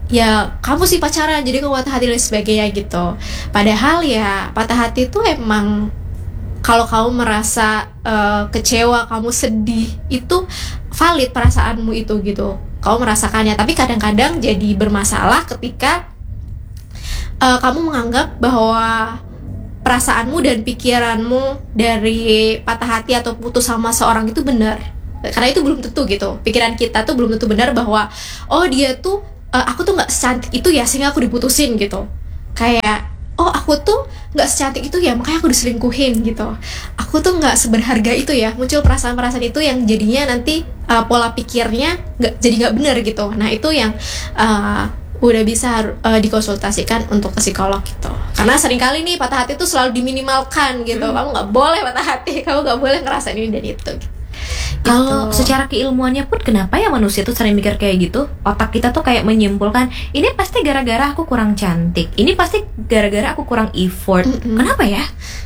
ya kamu sih pacaran jadi kamu patah hati dan sebagainya gitu. Padahal ya patah hati itu emang kalau kamu merasa uh, kecewa, kamu sedih, itu valid perasaanmu itu gitu. Kamu merasakannya, tapi kadang-kadang jadi bermasalah ketika uh, kamu menganggap bahwa perasaanmu dan pikiranmu dari patah hati atau putus sama seorang itu benar. Karena itu belum tentu gitu. Pikiran kita tuh belum tentu benar bahwa oh dia tuh uh, aku tuh nggak secantik itu ya sehingga aku diputusin gitu. Kayak oh aku tuh nggak secantik itu ya makanya aku diselingkuhin gitu. Aku tuh nggak seberharga itu ya. Muncul perasaan-perasaan itu yang jadinya nanti uh, pola pikirnya nggak jadi nggak benar gitu. Nah itu yang uh, udah bisa uh, dikonsultasikan untuk ke psikolog gitu. Karena seringkali nih patah hati tuh selalu diminimalkan gitu. Hmm. Kamu nggak boleh patah hati, kamu nggak boleh ngerasain ini dan itu. Gitu. Kalau secara keilmuannya pun kenapa ya manusia tuh sering mikir kayak gitu? Otak kita tuh kayak menyimpulkan ini pasti gara-gara aku kurang cantik, ini pasti gara-gara aku kurang effort. Mm-hmm. Kenapa ya?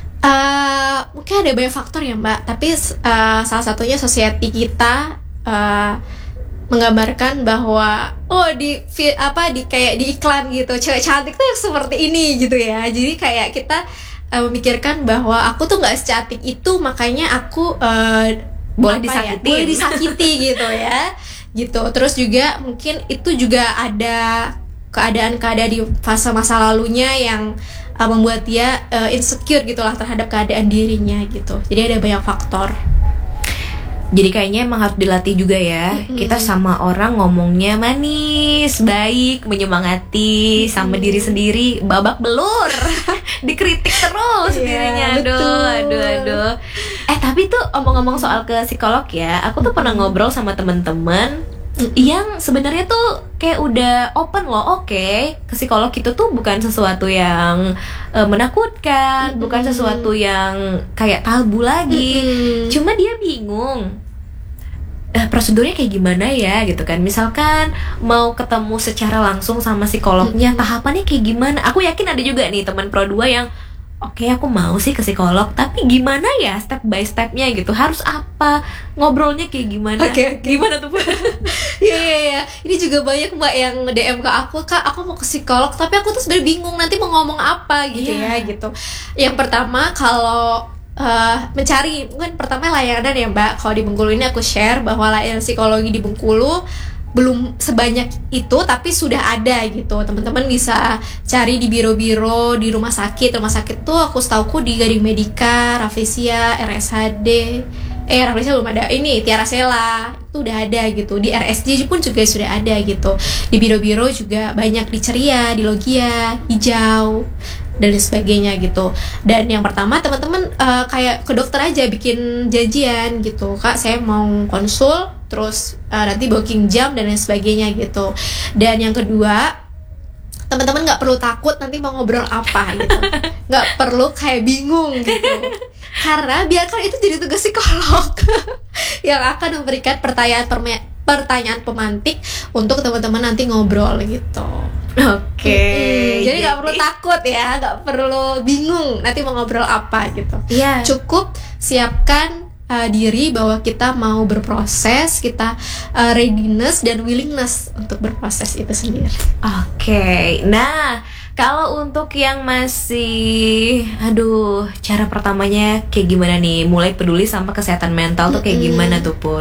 Uh, mungkin ada banyak faktor ya Mbak. Tapi uh, salah satunya society kita uh, menggambarkan bahwa oh di apa di kayak di iklan gitu cewek cantik tuh yang seperti ini gitu ya. Jadi kayak kita uh, memikirkan bahwa aku tuh nggak secantik itu makanya aku uh, boleh disakiti, ya? boleh disakiti gitu ya, gitu. Terus juga mungkin itu juga ada keadaan-keadaan di fase masa lalunya yang uh, membuat dia uh, insecure gitulah terhadap keadaan dirinya gitu. Jadi ada banyak faktor. Jadi kayaknya emang harus dilatih juga ya. Mm-hmm. Kita sama orang ngomongnya manis, baik, menyemangati, mm-hmm. sama diri sendiri babak belur. Dikritik terus yeah, dirinya. Aduh, betul. aduh, aduh. Eh tapi tuh omong-ngomong soal ke psikolog ya, aku tuh mm-hmm. pernah ngobrol sama teman-teman mm-hmm. yang sebenarnya tuh kayak udah open loh. Oke, okay, ke psikolog itu tuh bukan sesuatu yang uh, menakutkan, mm-hmm. bukan sesuatu yang kayak tabu lagi. Mm-hmm. Cuma dia bingung. Eh, prosedurnya kayak gimana ya gitu kan. Misalkan mau ketemu secara langsung sama psikolognya, hmm. tahapannya kayak gimana. Aku yakin ada juga nih teman pro dua yang oke okay, aku mau sih ke psikolog, tapi gimana ya step by stepnya gitu. Harus apa, ngobrolnya kayak gimana. Oke okay, okay. Gimana tuh? Iya iya iya. Ini juga banyak Mbak yang D M ke aku, Kak aku mau ke psikolog tapi aku tuh sebenarnya bingung nanti mau ngomong apa gitu yeah. ya gitu. Yang pertama kalau Uh, mencari, mungkin pertama layanan ya Mbak. Kalau di Bengkulu ini aku share bahwa layanan psikologi di Bengkulu belum sebanyak itu, tapi sudah ada gitu. Teman-teman bisa cari di biro-biro, di rumah sakit. Rumah sakit tuh aku setauku di Gading Medika, Rafflesia, R S H D. Eh Rafflesia belum ada. Ini Tiara Sela itu udah ada gitu. Di R S J pun juga sudah ada gitu. Di biro-biro juga banyak, di Ceria, di Logia, Hijau dan sebagainya gitu. Dan yang pertama teman-teman uh, kayak ke dokter aja bikin janjian gitu, Kak saya mau konsul, terus uh, nanti booking jam dan lain sebagainya gitu. Dan yang kedua teman-teman nggak perlu takut nanti mau ngobrol apa gitu, nggak perlu kayak bingung gitu, karena biarkan itu jadi tugas psikolog yang akan memberikan pertanyaan pertanyaan pemantik untuk teman-teman nanti ngobrol gitu. Oke, okay, hmm, jadi nggak perlu takut ya, nggak perlu bingung nanti mau ngobrol apa gitu. Yeah. Cukup siapkan uh, diri bahwa kita mau berproses, kita uh, readiness dan willingness untuk berproses itu sendiri. Oke, okay. Nah kalau untuk yang masih, aduh, cara pertamanya kayak gimana nih? Mulai peduli sama kesehatan mental tuh kayak gimana tuh Pun?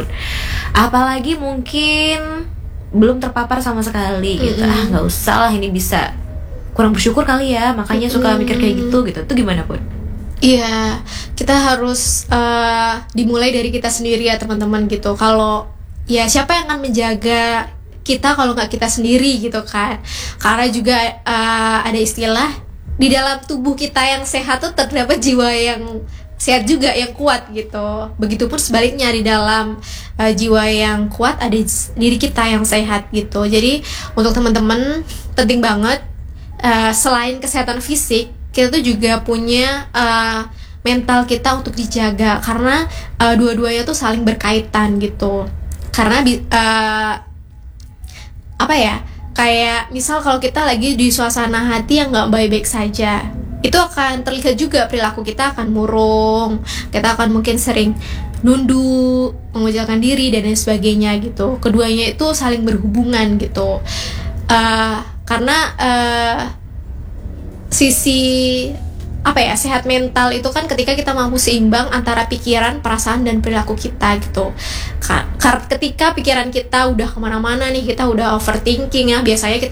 Apalagi mungkin belum terpapar sama sekali gitu. Mm-hmm. Ah nggak usah lah, ini bisa kurang bersyukur kali ya, makanya mm-hmm. suka mikir kayak gitu gitu. Itu gimana Pun? Iya, kita harus uh, dimulai dari kita sendiri ya teman-teman gitu. Kalau ya siapa yang akan menjaga kita kalau nggak kita sendiri gitu kan? Karena juga uh, ada istilah di dalam tubuh kita yang sehat tuh terdapat jiwa yang sehat juga, yang kuat gitu. Begitupun sebaliknya, di dalam uh, jiwa yang kuat ada diri kita yang sehat gitu. Jadi untuk teman-teman penting banget uh, selain kesehatan fisik, kita tuh juga punya uh, mental kita untuk dijaga, karena uh, dua-duanya tuh saling berkaitan gitu. Karena uh, apa ya? Kayak misal kalau kita lagi di suasana hati yang nggak baik-baik saja, itu akan terlihat juga, perilaku kita akan murung, kita akan mungkin sering nunduk, mengucilkan diri dan lain sebagainya gitu. Keduanya itu saling berhubungan gitu. Uh, karena uh, sisi apa ya, sehat mental itu kan ketika kita mampu seimbang antara pikiran, perasaan dan perilaku kita gitu. Karena ketika pikiran kita udah kemana-mana nih, kita udah overthinking ya, biasanya kita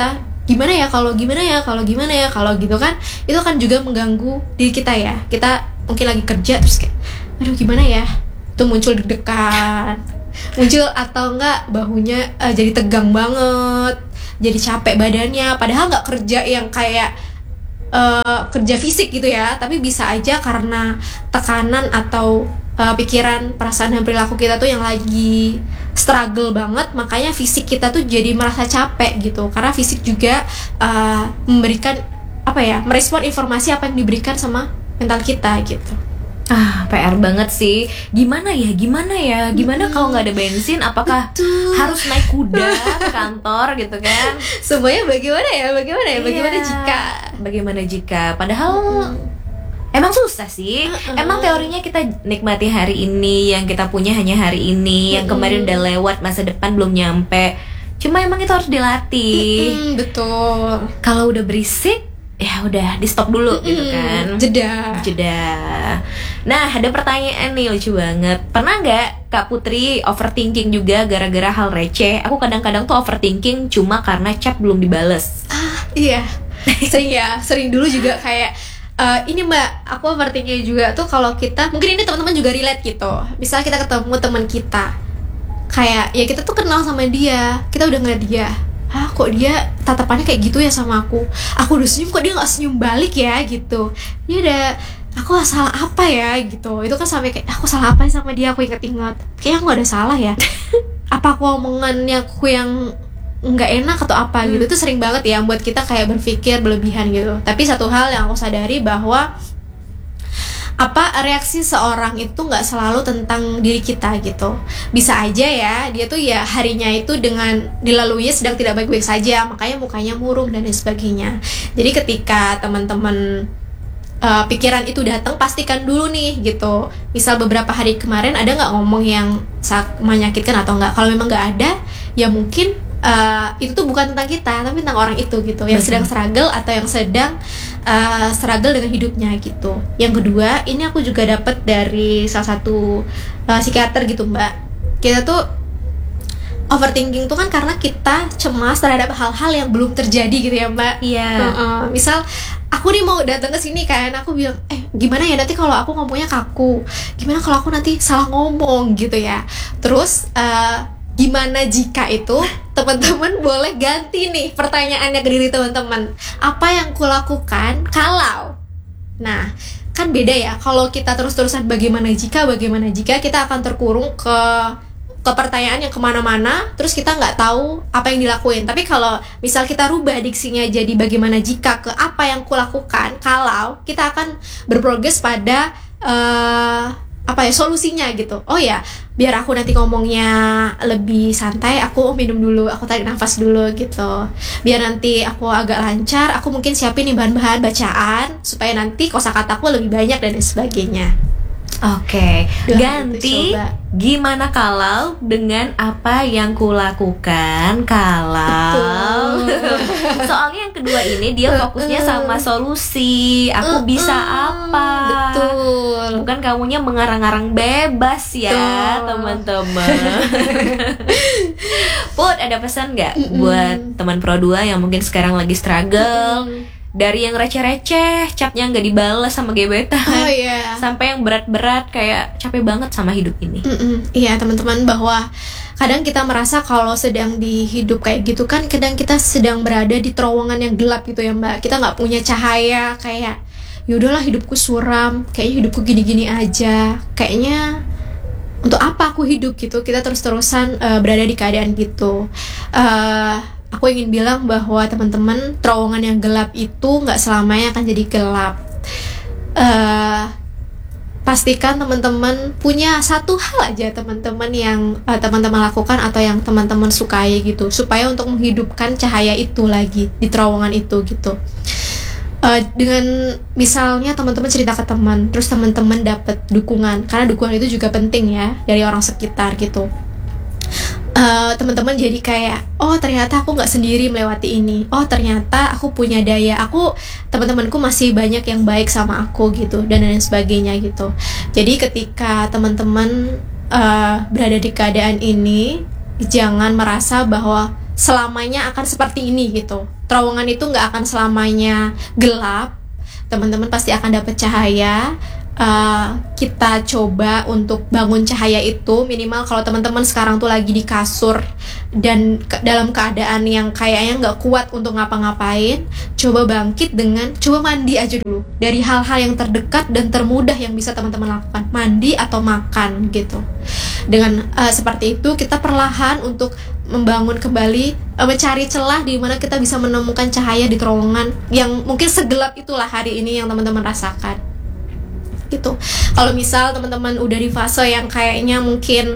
gimana ya kalau gimana ya kalau gimana ya kalau gitu kan, itu kan juga mengganggu diri kita ya. Kita mungkin lagi kerja terus kayak aduh gimana ya, itu muncul deg-degan, muncul atau enggak bahunya uh, jadi tegang banget, jadi capek badannya, padahal nggak kerja yang kayak uh, kerja fisik gitu ya, tapi bisa aja karena tekanan atau uh, pikiran, perasaan dan perilaku kita tuh yang lagi struggle banget, makanya fisik kita tuh jadi merasa capek gitu, karena fisik juga uh, memberikan apa ya, merespon informasi apa yang diberikan sama mental kita gitu. Ah, P R banget sih. Gimana ya, gimana ya, gimana hmm. kalau nggak ada bensin, apakah Betul. harus naik kuda ke kantor gitu kan? Semuanya bagaimana ya, bagaimana ya, bagaimana iya. jika, bagaimana jika, padahal hmm. emang susah sih. Uh-uh. Emang teorinya kita nikmati hari ini, yang kita punya hanya hari ini, yang kemarin udah lewat, masa depan belum nyampe. Cuma emang itu harus dilatih. Uh-uh, betul. Kalau udah berisik, ya udah di stop dulu uh-uh, gitu kan. Jeda. Jeda. Nah, ada pertanyaan nih lucu banget. Pernah nggak Kak Putri overthinking juga gara-gara hal receh? Aku kadang-kadang tuh overthinking cuma karena chat belum dibales. Ah, iya. Sering ya, sering dulu juga kayak Uh, ini mbak, aku overthinking juga tuh kalau kita, mungkin ini teman-teman juga relate gitu. Misalnya kita ketemu teman kita, kayak ya kita tuh kenal sama dia, kita udah ngeliat dia, ah kok dia tatapannya kayak gitu ya sama aku, aku udah senyum kok dia nggak senyum balik ya gitu. Dia udah, aku salah apa ya gitu. Itu kan sampai kayak aku salah apa sama dia, aku inget-inget kayaknya aku gak ada salah ya. Apa aku omongannya aku yang nggak enak atau apa gitu. Itu sering banget ya buat kita kayak berpikir berlebihan gitu. Tapi satu hal yang aku sadari bahwa apa reaksi seorang itu nggak selalu tentang diri kita gitu. Bisa aja ya dia tuh ya harinya itu dengan dilalui sedang tidak baik-baik saja, makanya mukanya murung dan lain sebagainya. Jadi ketika teman-teman uh, pikiran itu datang, pastikan dulu nih gitu. Misal beberapa hari kemarin ada nggak ngomong yang menyakitkan atau nggak. Kalau memang nggak ada, ya mungkin Uh, itu tuh bukan tentang kita, tapi tentang orang itu gitu, yang sedang struggle atau yang sedang uh, struggle dengan hidupnya gitu. Yang kedua, ini aku juga dapat dari salah satu uh, psikiater gitu mbak. Kita tuh overthinking tuh kan karena kita cemas terhadap hal-hal yang belum terjadi gitu ya mbak. Iya. Yeah. Uh, uh, misal aku nih mau datang ke sini kan, aku bilang eh gimana ya nanti kalau aku ngomongnya kaku, gimana kalau aku nanti salah ngomong gitu ya. Terus uh, gimana jika itu teman-teman boleh ganti nih pertanyaannya ke diri teman-teman, apa yang kulakukan kalau, nah kan beda ya kalau kita terus-terusan bagaimana jika bagaimana jika kita akan terkurung ke ke pertanyaan yang kemana-mana, terus kita nggak tahu apa yang dilakuin. Tapi kalau misal kita rubah diksinya jadi bagaimana jika ke apa yang kulakukan kalau, kita akan berprogres pada uh, apa ya solusinya gitu. Oh ya, biar aku nanti ngomongnya lebih santai, aku minum dulu, aku tarik nafas dulu gitu. Biar nanti aku agak lancar, aku mungkin siapin nih bahan-bahan bacaan supaya nanti kosakataku lebih banyak dan sebagainya. Oke, okay. Ganti gimana kalau dengan apa yang kulakukan kalau soalnya yang kedua ini dia fokusnya sama solusi, aku bisa apa. Betul. Bukan kamunya mengarang-arang bebas ya teman-teman. Put, ada pesan nggak buat teman Pro dua yang mungkin sekarang lagi struggle? Dari yang receh-receh, capnya nggak dibalas sama gebetan, oh, yeah. sampai yang berat-berat kayak capek banget sama hidup ini. Iya teman-teman, bahwa kadang kita merasa kalau sedang di hidup kayak gitu kan, kadang kita sedang berada di terowongan yang gelap gitu ya mbak. Kita nggak punya cahaya, kayak yaudahlah hidupku suram, kayaknya hidupku gini-gini aja, kayaknya untuk apa aku hidup gitu. Kita terus-terusan uh, berada di keadaan gitu. Uh, Aku ingin bilang bahwa teman-teman, terowongan yang gelap itu nggak selamanya akan jadi gelap. Uh, pastikan teman-teman punya satu hal aja teman-teman yang uh, teman-teman lakukan atau yang teman-teman sukai gitu, supaya untuk menghidupkan cahaya itu lagi di terowongan itu gitu. Uh, dengan misalnya teman-teman cerita ke teman, terus teman-teman dapat dukungan, karena dukungan itu juga penting ya dari orang sekitar gitu. Uh, teman-teman jadi kayak, oh ternyata aku nggak sendiri melewati ini, oh ternyata aku punya daya, aku teman-temanku masih banyak yang baik sama aku gitu, dan lain sebagainya gitu. Jadi ketika teman-teman uh, berada di keadaan ini, jangan merasa bahwa selamanya akan seperti ini gitu. Terowongan itu nggak akan selamanya gelap. Teman-teman pasti akan dapat cahaya. Uh, kita coba untuk bangun cahaya itu, minimal kalau teman-teman sekarang tuh lagi di kasur dan ke- dalam keadaan yang kayaknya nggak kuat untuk ngapa-ngapain, coba bangkit dengan coba mandi aja dulu dari hal-hal yang terdekat dan termudah yang bisa teman-teman lakukan, mandi atau makan gitu. Dengan uh, seperti itu kita perlahan untuk membangun kembali, uh, mencari celah di mana kita bisa menemukan cahaya di terowongan yang mungkin segelap itulah hari ini yang teman-teman rasakan gitu. Kalau misal teman-teman udah di fase yang kayaknya mungkin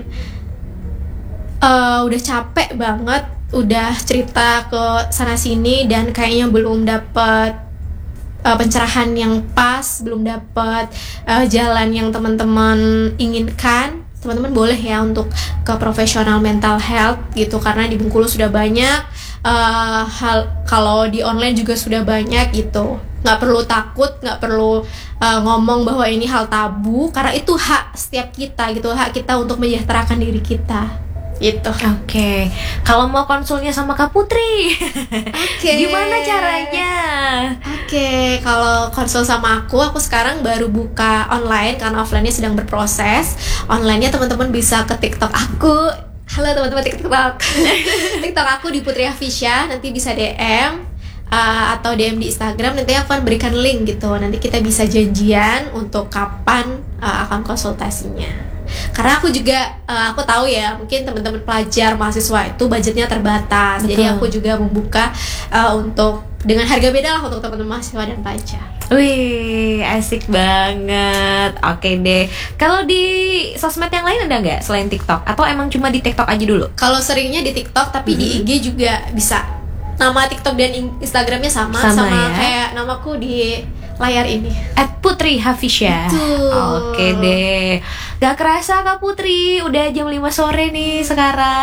uh, udah capek banget, udah cerita ke sana sini dan kayaknya belum dapet uh, pencerahan yang pas, belum dapet uh, jalan yang teman-teman inginkan, teman-teman boleh ya untuk ke profesional mental health gitu, karena di Bengkulu sudah banyak, uh, hal kalau di online juga sudah banyak gitu. Nggak perlu takut, nggak perlu uh, ngomong bahwa ini hal tabu, karena itu hak setiap kita gitu, hak kita untuk menyejahterakan diri kita gitu. Oke, okay. Kalau mau konsulnya sama Kak Putri, okay. gimana caranya? Oke, okay. Kalau konsul sama aku, aku sekarang baru buka online karena offline-nya sedang berproses. Online-nya teman-teman bisa ke TikTok aku. Halo teman-teman TikTok. TikTok aku di Putri Hafisya, nanti bisa D M. Uh, atau D M di Instagram, nanti aku akan berikan link gitu, nanti kita bisa janjian untuk kapan uh, akan konsultasinya. Karena aku juga uh, aku tahu ya, mungkin teman-teman pelajar mahasiswa itu budgetnya terbatas. Betul. Jadi aku juga membuka uh, untuk dengan harga beda lah untuk teman-teman mahasiswa dan pelajar. Wih, asik banget. Oke deh. Kalau di sosmed yang lain ada nggak selain TikTok? Atau emang cuma di TikTok aja dulu? Kalau seringnya di TikTok, tapi hmm. di I G juga bisa. Nama TikTok dan Instagramnya sama, sama, sama ya? Kayak namaku di layar ini, at Putri Hafisya. Oke deh. Gak kerasa Kak Putri, udah jam lima sore nih sekarang.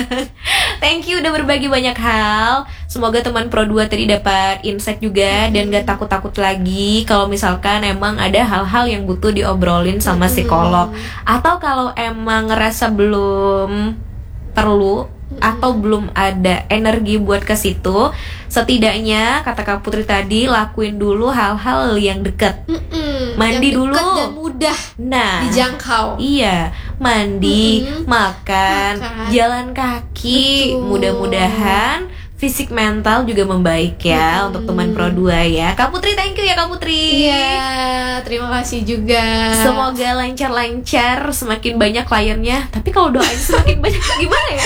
Thank you udah berbagi banyak hal. Semoga teman Pro dua tadi dapat insight juga dan gak takut-takut lagi kalau misalkan emang ada hal-hal yang butuh diobrolin sama psikolog. Atau kalau emang ngerasa belum perlu atau belum ada energi buat ke situ, setidaknya kata Kak Putri tadi, lakuin dulu hal-hal yang deket. Mm-mm, mandi yang dulu dan mudah nah dijangkau. Iya, mandi, Mm-mm. makan, makan, jalan kaki. Betul. Mudah-mudahan fisik mental juga membaik ya, hmm. untuk teman Pro dua ya. Kak Putri, thank you ya Kak Putri. Iya, terima kasih juga. Semoga lancar-lancar, semakin banyak kliennya. Tapi kalau doain semakin banyak gimana ya?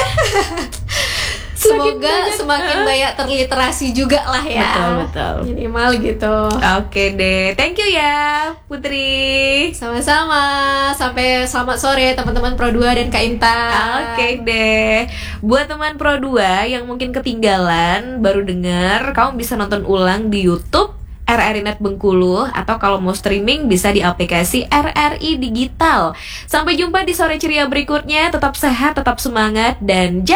Semoga banyak, semakin banyak terliterasi juga lah ya. Betul, betul. Minimal gitu. Oke deh, thank you ya Putri. Sama-sama. Sampai selamat sore teman-teman Pro dua dan Kak Intan. Oke deh. Buat teman Pro dua yang mungkin ketinggalan baru denger, kamu bisa nonton ulang di YouTube R R I Net Bengkulu, atau kalau mau streaming bisa di aplikasi R R I Digital. Sampai jumpa di sore ceria berikutnya. Tetap sehat, tetap semangat, dan jangan